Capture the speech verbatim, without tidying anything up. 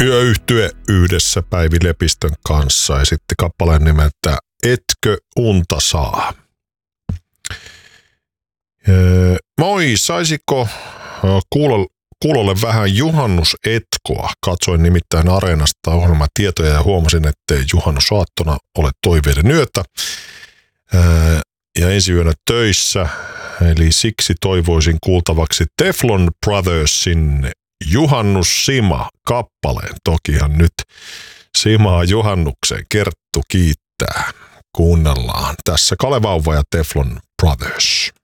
Yöyhtye yhdessä Päivi Lepistön kanssa esitti kappaleen nimeltä Etkö unta saa? Öö, moi, saisiko kuulolle, kuulolle vähän juhannusetkoa? Katsoin nimittäin Areenasta ohjelmatietoja ja huomasin, ettei juhannusaattona ole toiveiden yötä. Öö, ja ensi yönä töissä, eli siksi toivoisin kuultavaksi Teflon Brothersin Juhannus Sima kappaleen. Tokihan nyt Simaa juhannukseen Kerttu kiittää. Kuunnellaan tässä Kale Vauva ja Teflon Brothers.